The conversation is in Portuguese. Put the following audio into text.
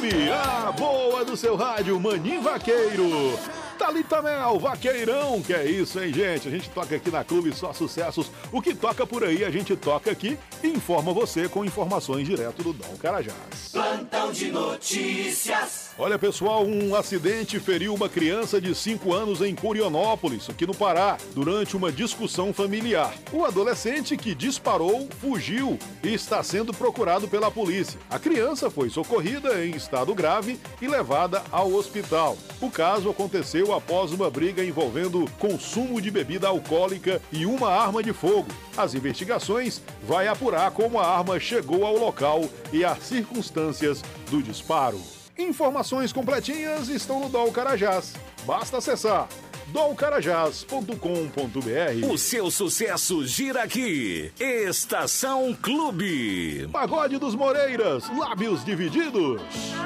Clube, a boa do seu rádio, Maninho Vaqueiro. Thalita Mel, Vaqueirão, que é isso, hein, gente? A gente toca aqui na Clube só sucessos. O que toca por aí, a gente toca aqui e informa você com informações direto do Dom Carajás. Plantão de notícias. Olha, pessoal, um acidente feriu uma criança de 5 anos em Curionópolis, aqui no Pará, durante uma discussão familiar. O adolescente que disparou fugiu e está sendo procurado pela polícia. A criança foi socorrida em estado grave e levada ao hospital. O caso aconteceu após uma briga envolvendo consumo de bebida alcoólica e uma arma de fogo. As investigações vão apurar como a arma chegou ao local e as circunstâncias do disparo. Informações completinhas estão no Dom Carajás. Basta acessar domcarajás.com.br. O seu sucesso gira aqui. Estação Clube. Pagode dos Moreiras, Lábios Divididos.